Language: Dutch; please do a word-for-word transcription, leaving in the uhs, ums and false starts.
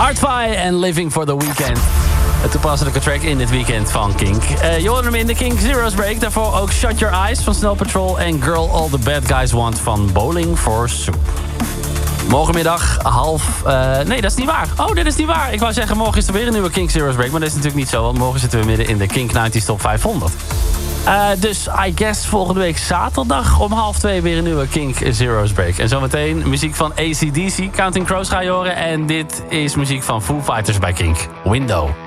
Artfy en Living for the Weekend. Het toepasselijke track in dit weekend van Kink. Uh, je hoorde hem in de Kink Zero's Break. Daarvoor ook Shut Your Eyes van Snow Patrol en Girl All the Bad Guys Want van Bowling for Soup. Morgenmiddag half... Uh, nee, dat is niet waar. Oh, dit is niet waar. Ik wou zeggen, morgen is er weer een nieuwe Kink Zero's Break. Maar dat is natuurlijk niet zo, want morgen zitten we midden in de Kink negentig Top vijfhonderd. Uh, dus I guess volgende week zaterdag om half twee weer een nieuwe Kink Zero's Break. En zometeen muziek van A C D C, Counting Crows ga je horen. En dit is muziek van Foo Fighters bij Kink. Window.